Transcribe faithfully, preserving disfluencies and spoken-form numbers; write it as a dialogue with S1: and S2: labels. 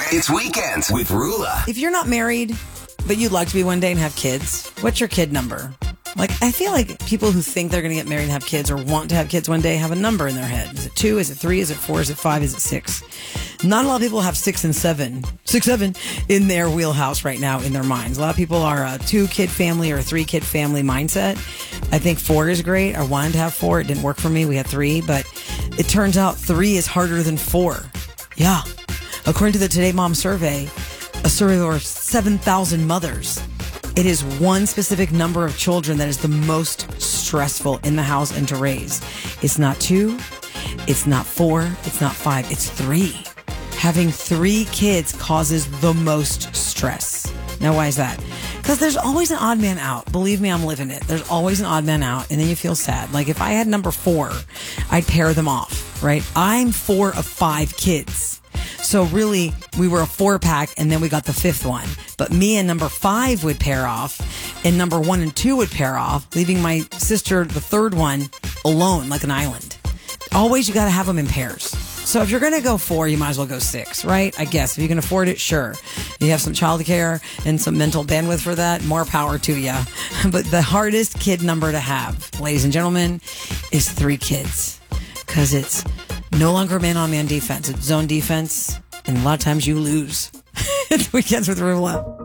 S1: It's Weekends with Rula.
S2: If you're not married, but you'd like to be one day and have kids, what's your kid number? Like, I feel like people who think they're going to get married and have kids or want to have kids one day have a number in their head. Is it two? Is it three? Is it four? Is it five? Is it six? Not a lot of people have six and seven, six, seven in their wheelhouse right now in their minds. A lot of people are a two-kid family or a three-kid family mindset. I think four is great. I wanted to have four. It didn't work for me. We had three, but it turns out three is harder than four. Yeah. According to the Today Mom survey, a survey of over seven thousand mothers, it is one specific number of children that is the most stressful in the house and to raise. It's not two, it's not four, it's not five, it's three. Having three kids causes the most stress. Now, why is that? Because there's always an odd man out. Believe me, I'm living it. There's always an odd man out, and then you feel sad. Like, if I had number four, I'd pair them off, right? I'm four of five kids. So really, we were a four pack and then we got the fifth one. But me and number five would pair off and number one and two would pair off, leaving my sister, the third one, alone like an island. Always, you got to have them in pairs. So if you're going to go four, you might as well go six, right? I guess if you can afford it, sure. You have some childcare and some mental bandwidth for that, more power to you. But the hardest kid number to have, ladies and gentlemen, is three kids. Because it's no longer man-on-man defense. It's zone defense, and a lot of times you lose. It's Weekends with Rula.